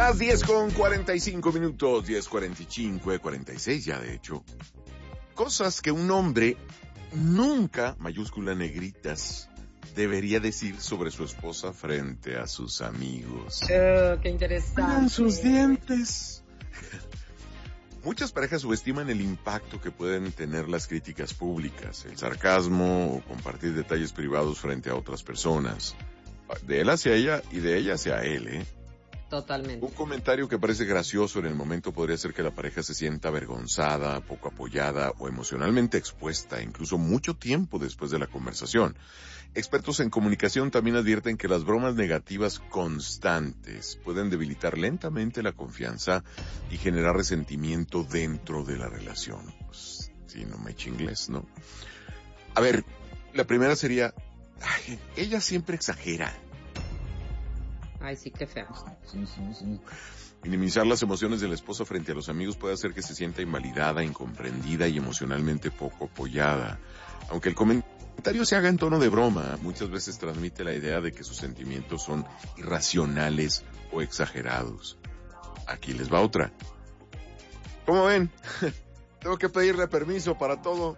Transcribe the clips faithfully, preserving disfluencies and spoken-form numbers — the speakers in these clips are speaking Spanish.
Las diez con cuarenta y cinco minutos, diez cuarenta y cinco, cuarenta y seis ya de hecho. Cosas que un hombre nunca, mayúscula negritas, debería decir sobre su esposa frente a sus amigos. Oh, qué interesante. Cuidan sus dientes. Muchas parejas subestiman el impacto que pueden tener las críticas públicas, el sarcasmo o compartir detalles privados frente a otras personas. De él hacia ella y de ella hacia él, ¿eh? Totalmente. Un comentario que parece gracioso en el momento podría hacer que la pareja se sienta avergonzada, poco apoyada o emocionalmente expuesta, incluso mucho tiempo después de la conversación. Expertos en comunicación también advierten que las bromas negativas constantes pueden debilitar lentamente la confianza y generar resentimiento dentro de la relación. Pues, si no me eche inglés, ¿no? A ver, la primera sería, ay, ella siempre exagera. Ay, sí, qué feo. Minimizar las emociones de la esposa frente a los amigos puede hacer que se sienta invalidada, incomprendida y emocionalmente poco apoyada. Aunque el comentario se haga en tono de broma, muchas veces transmite la idea de que sus sentimientos son irracionales o exagerados. Aquí les va otra. ¿Cómo ven? Tengo que pedirle permiso para todo.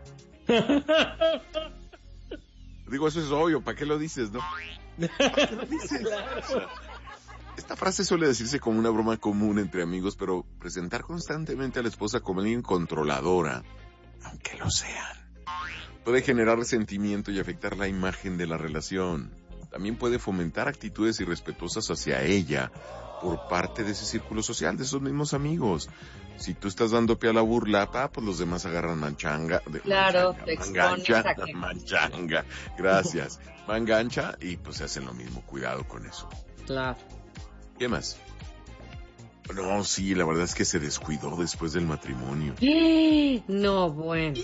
Digo, eso es obvio, ¿para qué lo dices, no? ¿Para qué lo dices? Claro. Esta frase suele decirse como una broma común entre amigos, pero presentar constantemente a la esposa como alguien controladora, aunque lo sean, puede generar resentimiento y afectar la imagen de la relación. También puede fomentar actitudes irrespetuosas hacia ella por parte de ese círculo social, de esos mismos amigos. Si tú estás dando pie a la burla, pa, pues los demás agarran manchanga. De, claro, manchanga, te mangancha, que... manchanga, gracias. Mangancha y pues hacen lo mismo, cuidado con eso. Claro. ¿Qué más? No, sí, la verdad es que se descuidó después del matrimonio. No, bueno.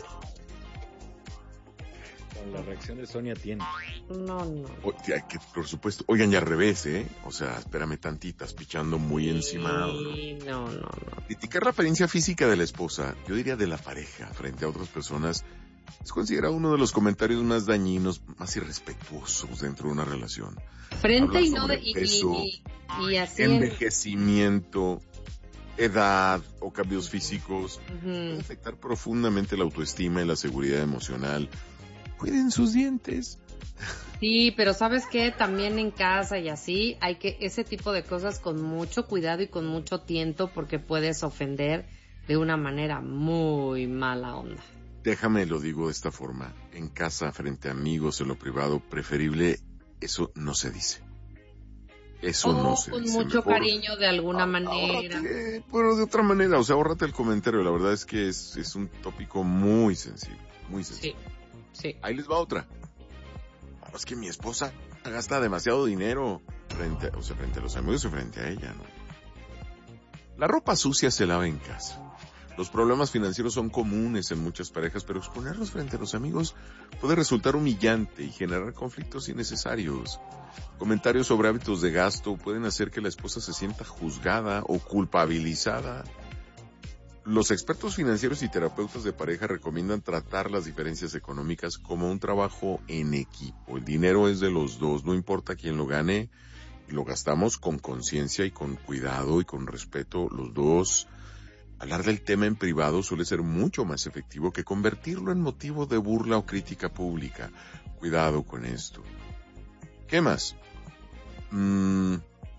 Con la reacción de Sonia tiene. No, no. O, tía, que, por supuesto. Oigan, y al revés, ¿eh? O sea, espérame tantitas, pichando muy sí, encima. No, no, no. Criticar la apariencia física de la esposa, yo diría de la pareja, frente a otras personas, es considerado uno de los comentarios más dañinos, más irrespetuosos dentro de una relación. Frente Habla y no de... Y, peso, y, y, y así... envejecimiento, edad o cambios físicos. Uh-huh. Puede afectar profundamente la autoestima y la seguridad emocional. Cuiden sus dientes. Sí, pero ¿sabes qué? También en casa y así hay que ese tipo de cosas con mucho cuidado y con mucho tiento porque puedes ofender de una manera muy mala onda. Déjame lo digo de esta forma. En casa, frente a amigos, en lo privado, preferible, eso no se dice. Eso o no se con dice. mucho Mejor, cariño de alguna ah, manera. Ahórrate, pero de otra manera, o sea, ahórrate el comentario. La verdad es que es, es un tópico muy sensible, muy sensible. Sí, sí. Ahí les va otra. Oh, es que mi esposa gasta demasiado dinero frente, a, o sea, frente a los amigos y frente a ella, ¿no? La ropa sucia se lava en casa. Los problemas financieros son comunes en muchas parejas, pero exponerlos frente a los amigos puede resultar humillante y generar conflictos innecesarios. Comentarios sobre hábitos de gasto pueden hacer que la esposa se sienta juzgada o culpabilizada. Los expertos financieros y terapeutas de pareja recomiendan tratar las diferencias económicas como un trabajo en equipo. El dinero es de los dos, no importa quién lo gane, lo gastamos con conciencia y con cuidado y con respeto los dos. Hablar del tema en privado suele ser mucho más efectivo que convertirlo en motivo de burla o crítica pública. Cuidado con esto. ¿Qué más? Mm,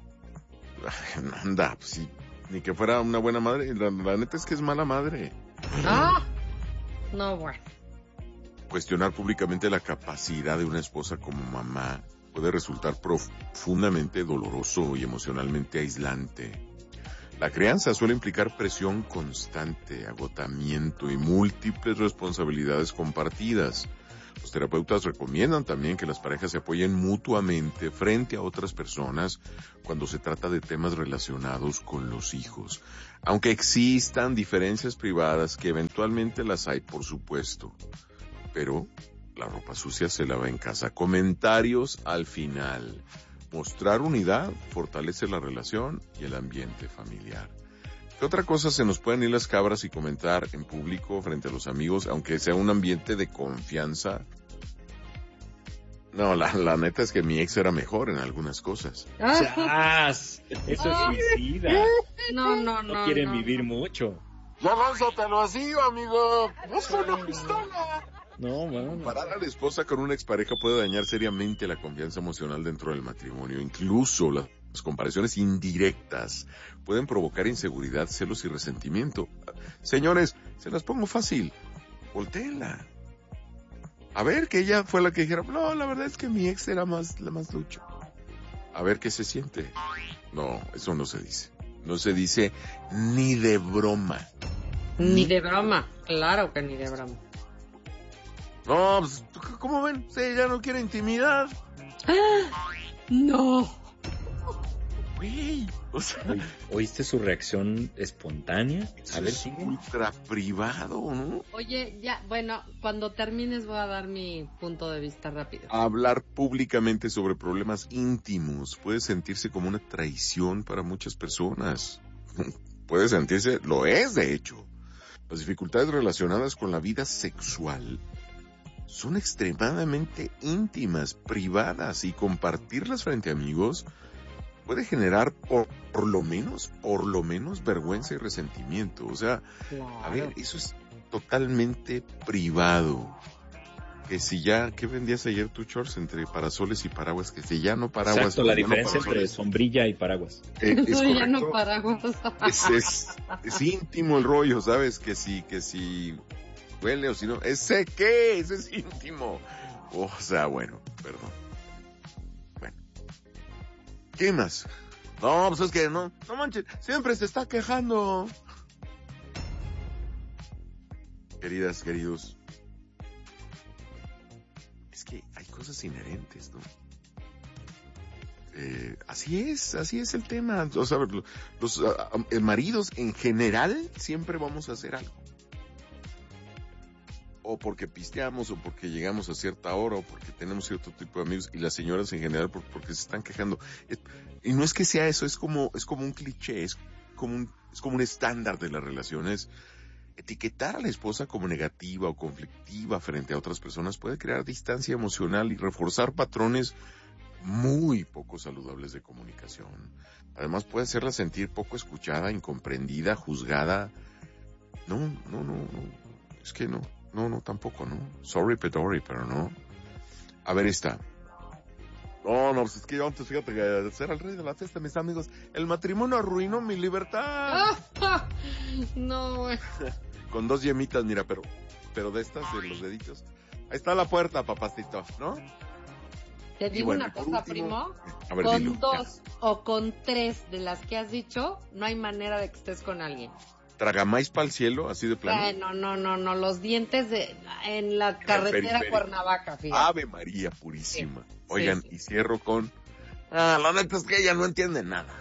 anda, pues sí, ni que fuera una buena madre. La, la neta es que es mala madre. Ah, no, bueno. Cuestionar públicamente la capacidad de una esposa como mamá puede resultar profundamente doloroso y emocionalmente aislante. La crianza suele implicar presión constante, agotamiento y múltiples responsabilidades compartidas. Los terapeutas recomiendan también que las parejas se apoyen mutuamente frente a otras personas cuando se trata de temas relacionados con los hijos. Aunque existan diferencias privadas, que eventualmente las hay, por supuesto. Pero la ropa sucia se lava en casa. Comentarios al final. Mostrar unidad fortalece la relación y el ambiente familiar. ¿Qué otra cosa se nos pueden ir las cabras y comentar en público frente a los amigos, aunque sea un ambiente de confianza? No, la, la neta es que mi ex era mejor en algunas cosas. ¡Chas! Eso es suicida. No, no, no. No quieren no, vivir no. mucho. Ya lánzatelo así, amigo. ¡Es una pistola! No, mano. Comparar a la esposa con una expareja puede dañar seriamente la confianza emocional dentro del matrimonio. Incluso las comparaciones indirectas pueden provocar inseguridad, celos y resentimiento. Señores, se las pongo fácil. Voltéenla. A ver, que ella fue la que dijera, no, la verdad es que mi ex era más, la más lucho. A ver qué se siente. No, eso no se dice. No se dice ni de broma. Ni de broma. Claro que ni de broma. No, pues, ¿cómo ven? Sí, ya no quiere intimidad. No. Güey, o sea, Oí- ¿Oíste su reacción espontánea? eso A ver, es sigue. ultra privado, ¿no? Oye, ya, bueno, cuando termines voy a dar mi punto de vista rápido. Hablar públicamente sobre problemas íntimos puede sentirse como una traición para muchas personas. Puede sentirse, lo es de hecho. Las dificultades relacionadas con la vida sexual son extremadamente íntimas, privadas, y compartirlas frente a amigos puede generar por, por lo menos, por lo menos vergüenza y resentimiento. O sea, Claro. a ver, eso es totalmente privado. Que si ya, ¿qué vendías ayer tú, Shorts? Entre parasoles y paraguas, que si ya no paraguas. Exacto, la ya no diferencia entre parasoles. sombrilla y paraguas. Eh, es No, ya no correcto. paraguas. Es, es, es íntimo el rollo, ¿sabes? Que si, que si huele o si no. ¿Ese qué? Ese es íntimo. O sea, bueno, perdón. Bueno. ¿Qué más? No, pues es que no, no manches, siempre se está quejando. Queridas, queridos, es que hay cosas inherentes, ¿no? Eh, así es, así es el tema. O sea, los, los uh, uh, maridos en general siempre vamos a hacer algo. O porque pisteamos, o porque llegamos a cierta hora, o porque tenemos cierto tipo de amigos, y las señoras en general por, porque se están quejando. Es, y no es que sea eso, es como, es como un cliché, es como un, es como un estándar de las relaciones. Etiquetar a la esposa como negativa o conflictiva frente a otras personas puede crear distancia emocional y reforzar patrones muy poco saludables de comunicación. Además puede hacerla sentir poco escuchada, incomprendida, juzgada. No, no, no, no, es que no, no, no, tampoco, no. Sorry, Pedori, pero no. A ver, está. No, no, pues es que yo antes, fíjate, que ser el rey de la fiesta, mis amigos, el matrimonio arruinó mi libertad. No, güey. Con dos yemitas, mira, pero, pero de estas, de los deditos. Ahí está la puerta, papacito, ¿no? Te digo bueno, una por cosa, último, primo. A ver, Con dilo, dos o con tres de las que has dicho, no hay manera de que estés con alguien. ¿Tragamais para el cielo, así de plano? Ay, no, no, no, no, los dientes de en la carretera periférico. Cuernavaca, fíjate. Ave María purísima. Sí, Oigan, sí, sí. y cierro con... Ah, la neta es que ella no entiende nada.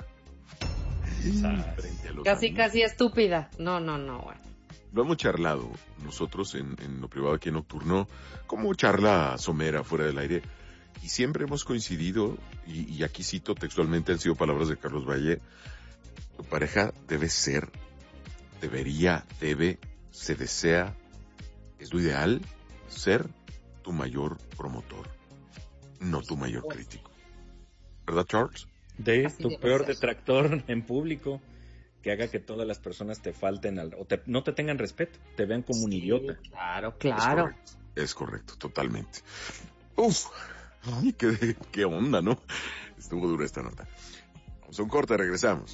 Frente a los Casi, amigos. casi estúpida. No, no, no, güey. Lo hemos charlado nosotros en, en lo privado aquí en Nocturno, como charla somera fuera del aire, y siempre hemos coincidido, y, y aquí cito textualmente, han sido palabras de Carlos Valle: tu pareja debe ser, debería, debe, se desea, es lo ideal, ser tu mayor promotor, no tu mayor crítico. ¿Verdad, Charles? De Así tu debe peor ser. detractor en público, que haga que todas las personas te falten al, o te, no te tengan respeto, te vean como un Sí, idiota. Claro, Es claro. correcto, es correcto, totalmente. Uf, ay, qué, qué onda, ¿no? Estuvo dura esta nota. Vamos a un corte, regresamos.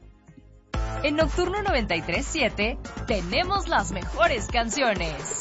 En Nocturno noventa y tres siete tenemos las mejores canciones.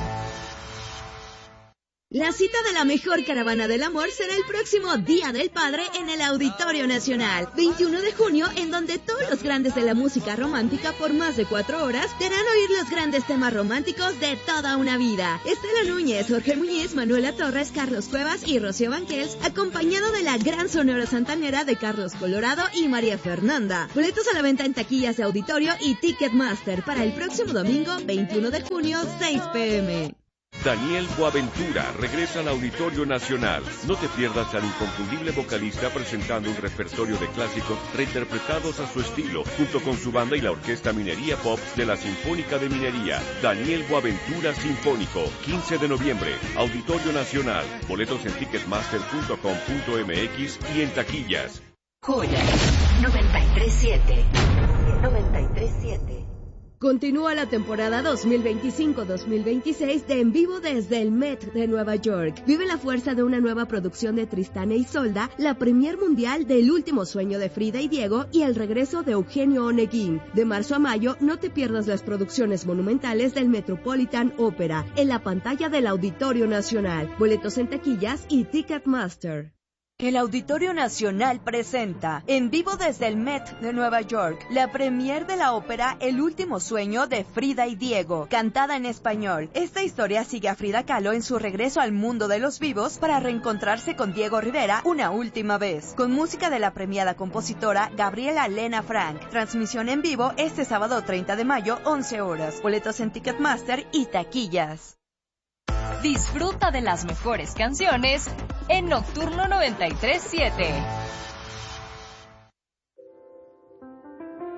La cita de la mejor caravana del amor será el próximo Día del Padre en el Auditorio Nacional, veintiuno de junio, en donde todos los grandes de la música romántica por más de cuatro horas te harán oír los grandes temas románticos de toda una vida. Estela Núñez, Jorge Muñiz, Manuela Torres, Carlos Cuevas y Rocío Banquels, acompañado de la gran sonora santanera de Carlos Colorado y María Fernanda. Boletos a la venta en taquillas de auditorio y Ticketmaster para el próximo domingo, veintiuno de junio, seis p m Daniel Boaventura regresa al Auditorio Nacional. No te pierdas al inconfundible vocalista presentando un repertorio de clásicos reinterpretados a su estilo, junto con su banda y la Orquesta Minería Pop de la Sinfónica de Minería. Daniel Boaventura Sinfónico, quince de noviembre, Auditorio Nacional. Boletos en ticketmaster punto com punto m x y en taquillas. Joya noventa y tres siete. noventa y tres siete. Continúa la temporada dos mil veinticinco dos mil veintiséis de En Vivo desde el Met de Nueva York. Vive la fuerza de una nueva producción de Tristán e Isolda, la premier mundial del Último Sueño de Frida y Diego y el regreso de Eugenio Oneguín. De marzo a mayo, no te pierdas las producciones monumentales del Metropolitan Opera en la pantalla del Auditorio Nacional. Boletos en taquillas y Ticketmaster. El Auditorio Nacional presenta, en vivo desde el Met de Nueva York, la premier de la ópera El Último Sueño de Frida y Diego, cantada en español. Esta historia sigue a Frida Kahlo en su regreso al mundo de los vivos para reencontrarse con Diego Rivera una última vez, con música de la premiada compositora Gabriela Lena Frank. Transmisión en vivo este sábado treinta de mayo, once horas. Boletos en Ticketmaster y taquillas. Disfruta de las mejores canciones en Nocturno noventa y tres siete.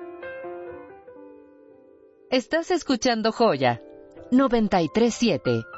Estás escuchando Joya noventa y tres siete.